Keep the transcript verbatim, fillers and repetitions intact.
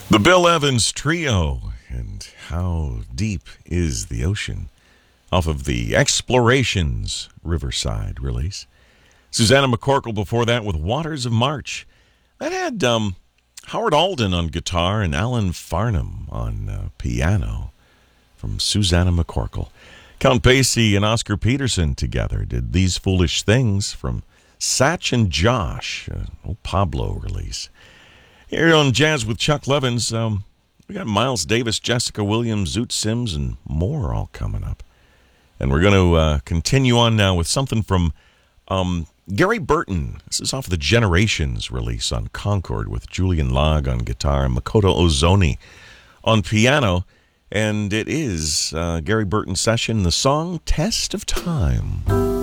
The Bill Evans Trio and How Deep is the Ocean off of the Explorations Riverside release. Susanna McCorkle before that with Waters of March. That had um, Howard Alden on guitar and Alan Farnham on uh, piano from Susanna McCorkle. Count Basie and Oscar Peterson together did These Foolish Things from Satch and Josh, an old Pablo release. Here on Jazz with Chuck Levins, um, we got Miles Davis, Jessica Williams, Zoot Sims, and more all coming up. And we're going to uh, continue on now with something from um, Gary Burton. This is off the Generations release on Concord with Julian Lage on guitar and Makoto Ozoni on piano. And it is uh, Gary Burton's session, the song Test of Time.